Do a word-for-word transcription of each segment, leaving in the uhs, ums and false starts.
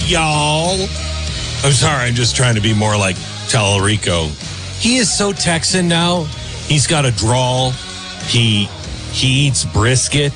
y'all? I'm sorry, I'm just trying to be more like Tallarico. He is so Texan now. He's got a drawl. He he eats brisket.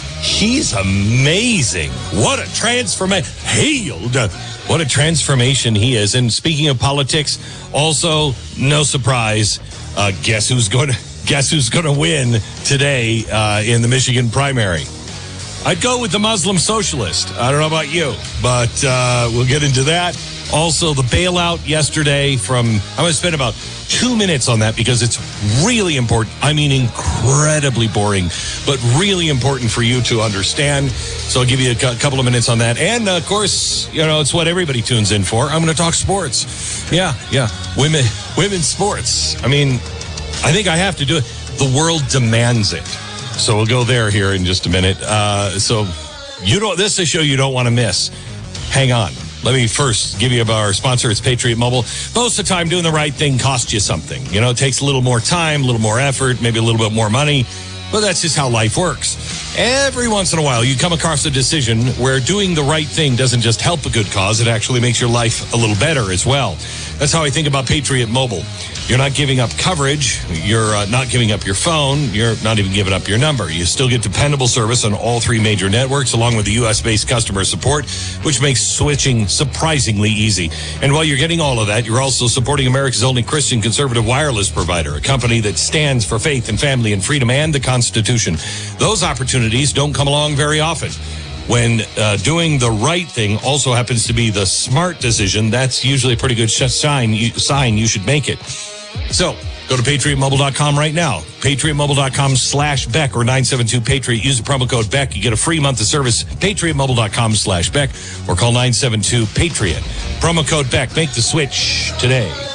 He's amazing. What a transformation. Hailed. What a transformation he is. And speaking of politics, also, no surprise, uh, guess who's going to guess who's going to win today uh, in the Michigan primary? I'd go with the Muslim socialist. I don't know about you, but uh, we'll get into that. Also, the bailout yesterday from, I'm going to spend about two minutes on that because it's really important. I mean, incredibly boring, but really important for you to understand. So I'll give you a couple of minutes on that. And, uh, of course, you know, it's what everybody tunes in for. I'm going to talk sports. Yeah, yeah. Women, women's sports. I mean, I think I have to do it. The world demands it. So we'll go there here in just a minute. Uh, so you don't, this is a show you don't want to miss. Hang on. Let me first give you about our sponsor. It's Patriot Mobile. Most of the time, doing the right thing costs you something. You know, it takes a little more time, a little more effort, maybe a little bit more money. But that's just how life works. Every once in a while, you come across a decision where doing the right thing doesn't just help a good cause. It actually makes your life a little better as well. That's how I think about Patriot Mobile. You're not giving up coverage. You're uh, not giving up your phone. You're not even giving up your number. You still get dependable service on all three major networks, along with the U S-based customer support, which makes switching surprisingly easy. And while you're getting all of that, you're also supporting America's only Christian conservative wireless provider, a company that stands for faith and family and freedom and the Constitution. Those opportunities don't come along very often. When uh, doing the right thing also happens to be the smart decision, that's usually a pretty good sh- sign, you, sign you should make it. So go to patriot mobile dot com right now. patriot mobile dot com slash Beck or nine seven two Patriot. Use the promo code Beck. You get a free month of service. patriot mobile dot com slash Beck or call nine seven two Patriot. Promo code Beck. Make the switch today.